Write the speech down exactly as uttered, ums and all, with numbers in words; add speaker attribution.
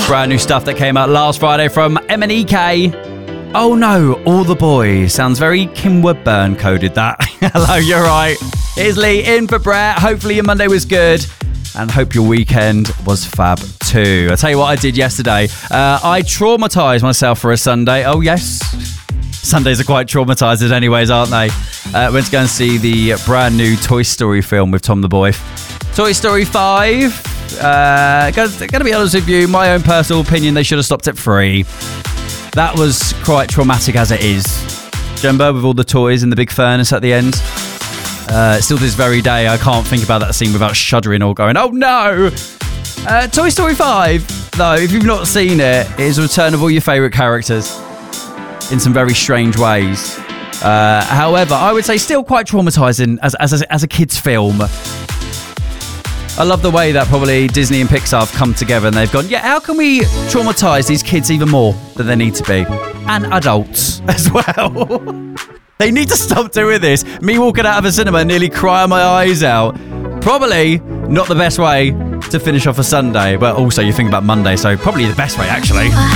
Speaker 1: Brand new stuff that came out last Friday from M N E K. Oh no, All the Boys. Sounds very Kim Woodburn coded that. Hello, you're right. Here's Lee in for Brett. Hopefully your Monday was good. And hope your weekend was fab too. I'll tell you what I did yesterday. Uh, I traumatised myself for a Sunday. Oh yes. Sundays are quite traumatising anyways, aren't they? Uh, went to go and see the brand new Toy Story film with Tom the Boy. Toy Story five. Uh, gonna, gonna be honest with you, my own personal opinion, they should have stopped at three. That was quite traumatic as it is. Jumbo with all the toys in the big furnace at the end. Uh, still to this very day, I can't think about that scene without shuddering or going, oh no! Uh, Toy Story five, though, if you've not seen it, it is a return of all your favourite characters in some very strange ways. Uh, however, I would say still quite traumatising as, as, as a kid's film. I love the way that probably Disney and Pixar have come together and they've gone, yeah, how can we traumatise these kids even more than they need to be? And adults as well. They need to stop doing this. Me walking out of a cinema and nearly crying my eyes out. Probably not the best way to finish off a Sunday, but also you think about Monday, so probably the best way actually.